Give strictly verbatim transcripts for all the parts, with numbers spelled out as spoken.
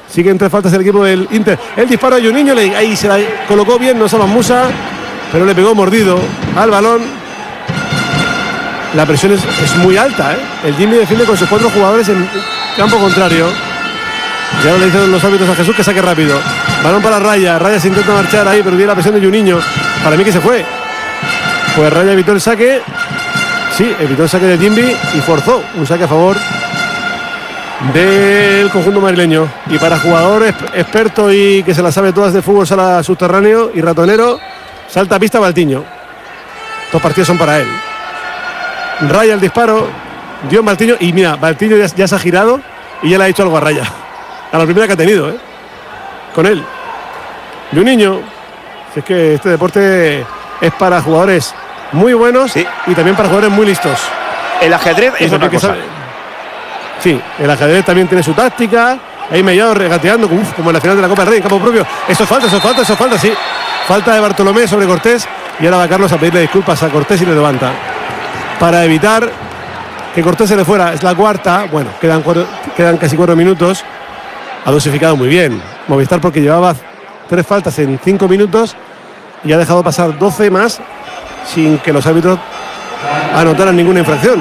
Sigue en tres faltas el equipo del Inter. El disparo a Juninho, le, ahí se la colocó bien, no Saman Musa, pero le pegó mordido al balón. La presión es, es muy alta, ¿eh? El Jimmy defiende con sus cuatro jugadores en campo contrario. Ya le dicen los árbitros a Jesús que saque rápido. Balón para Raya. Raya se intenta marchar ahí, pero tiene la presión de Juninho. Para mí que se fue. Pues Raya evitó el saque. Sí, evitó el saque de Jimmy y forzó un saque a favor del conjunto madrileño. Y para jugador experto y que se la sabe todas de fútbol sala subterráneo y ratonero, salta a pista Valtiño. Dos partidos son para él. Raya el disparo, dio Valtiño y mira, Valtiño ya, ya se ha girado y ya le ha dicho algo a Raya. A la primera que ha tenido, ¿eh? Con él. Juninho. Si es que este deporte es para jugadores muy buenos, sí, y también para jugadores muy listos. El ajedrez es otra cosa. Sabe. Sí, el ajedrez también tiene su táctica. Ahí Mellado regateando, uf, como en la final de la Copa del Rey, en campo propio. Eso es falta, eso es falta, eso es falta, sí. Falta de Bartolomé sobre Cortés. Y ahora va Carlos a pedirle disculpas a Cortés y le levanta. Para evitar que Cortés se le fuera. Es la cuarta. Bueno, quedan, cuatro, quedan casi cuatro minutos. Ha dosificado muy bien Movistar porque llevaba tres faltas en cinco minutos y ha dejado pasar doce más sin que los árbitros anotaran ninguna infracción.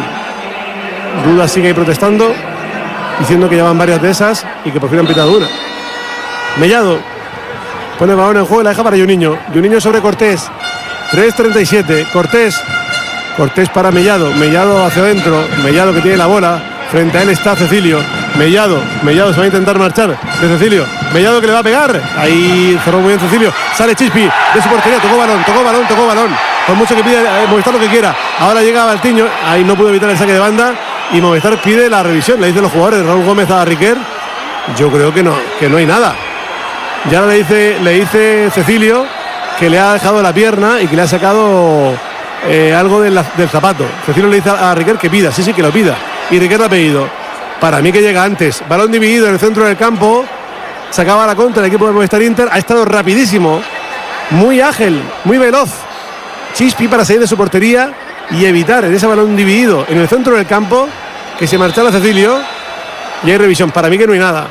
Duda sigue ahí protestando, diciendo que llevan varias de esas y que por fin han pitado una. Mellado pone el balón en juego y la deja para Juninho. Juninho sobre Cortés. tres treinta y siete. Cortés. Cortés para Mellado. Mellado hacia adentro. Mellado que tiene la bola. Frente a él está Cecilio. Mellado. Mellado se va a intentar marchar de Cecilio. Mellado que le va a pegar. Ahí cerró muy bien Cecilio. Sale Chispi de su portería. Tocó balón, tocó balón, tocó balón. Por mucho que pide eh, Movistar lo que quiera. Ahora llega Valtiño. Ahí no pudo evitar el saque de banda. Y Movistar pide la revisión. Le dicen los jugadores. Raúl Gómez a Riquer. Yo creo que no, que no hay nada. Ya le dice, le dice Cecilio que le ha dejado la pierna y que le ha sacado eh, algo de la, del zapato. Cecilio le dice a, a Riquer que pida. Sí, sí, que lo pida. Y Riquer lo ha pedido. Para mí que llega antes. Balón dividido en el centro del campo. Sacaba la contra el equipo de Movistar Inter. Ha estado rapidísimo. Muy ágil, muy veloz. Chispi para salir de su portería y evitar en ese balón dividido en el centro del campo que se marchara Cecilio. Y hay revisión. Para mí que no hay nada.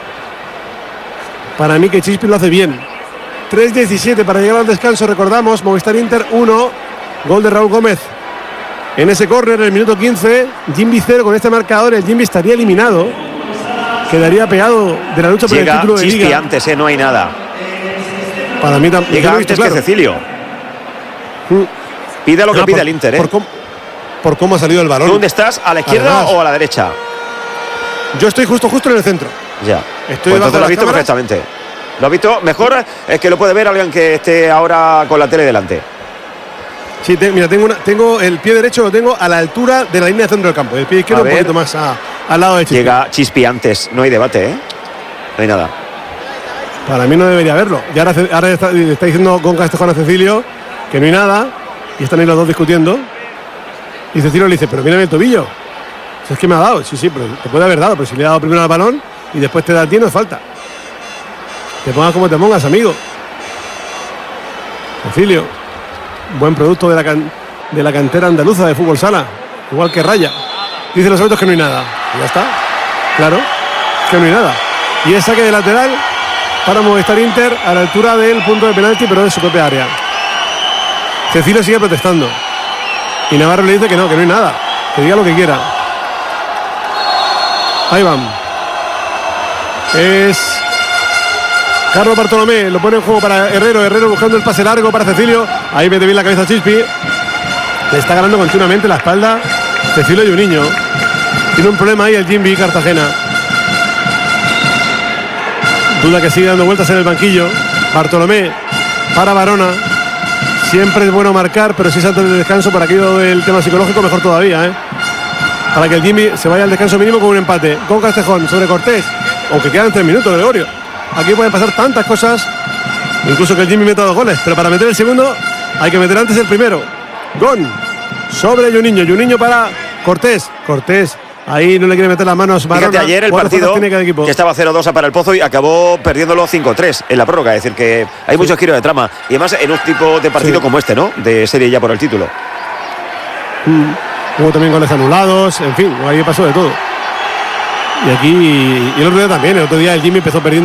Para mí que Chispi lo hace bien. tres diecisiete para llegar al descanso. Recordamos, Movistar Inter uno. Gol de Raúl Gómez. En ese córner, en el minuto quince, Jimby cero. Con este marcador, el Jimby estaría eliminado. Quedaría pegado de la lucha por Llega el título de Chispi Liga. antes, eh, no hay nada. Para mí también. Llega antes claro. que Cecilio. Mm. Pide lo que no, pide por, el Inter, ¿eh? Por cómo, por cómo ha salido el balón. ¿Dónde estás? ¿A la izquierda Además, o a la derecha? Yo estoy justo, justo en el centro. Ya. Estoy pues entonces lo has visto cámaras. perfectamente. Lo has visto mejor, es que lo puede ver alguien que esté ahora con la tele delante. Sí, te, mira, tengo, una, tengo el pie derecho, lo tengo a la altura de la línea de centro del campo. El pie izquierdo un poquito más a, al lado de Chispi. Llega Chispi antes, no hay debate, ¿eh? No hay nada. Para mí no debería haberlo. Y ahora, ahora está, está diciendo con Castejón a Cecilio que no hay nada. Y están ahí los dos discutiendo. Y Cecilio le dice, pero mírame el tobillo. Si es que me ha dado. Sí, sí, pero te puede haber dado. Pero si le ha dado primero al balón y después te da a ti, no es falta. Te pongas como te pongas, amigo. Cecilio. Buen producto de la, can, de la cantera andaluza de fútbol sala. Igual que Raya. Dicen los árbitros que no hay nada. Y ya está. Claro, que no hay nada. Y es saque de lateral para Movistar Inter a la altura del punto de penalti, pero de su propia área. Cecilio sigue protestando. Y Navarro le dice que no, que no hay nada. Que diga lo que quiera. Ahí van. Es Carlos Bartolomé, lo pone en juego para Herrero. Herrero buscando el pase largo para Cecilio. Ahí mete bien la cabeza Chispi. Le está ganando continuamente la espalda Cecilio y Juninho. Tiene un problema ahí el Jimby Cartagena. Duda que sigue dando vueltas en el banquillo. Bartolomé para Varona. Siempre es bueno marcar, pero si salta el descanso para aquello del tema psicológico, mejor todavía, ¿eh? Para que el Jimmy se vaya al descanso mínimo con un empate. Con Castejón sobre Cortés. Aunque quedan tres minutos, Gregorio. Aquí pueden pasar tantas cosas. Incluso que el Jimmy meta dos goles. Pero para meter el segundo, hay que meter antes el primero. Gon sobre Juninho. Juninho para Cortés. Cortés. Ahí no le quiere meter las manos. Varona. Fíjate, ayer el partido que estaba cero dos para el Pozo y acabó perdiéndolo cinco tres en la prórroga. Es decir, que hay sí. muchos giros de trama. Y además en un tipo de partido sí. como este, ¿no? De serie ya por el título. Mm. Hubo también goles anulados. En fin, ahí pasó de todo. Y aquí, y el otro día también. El otro día el Jimmy empezó perdiendo.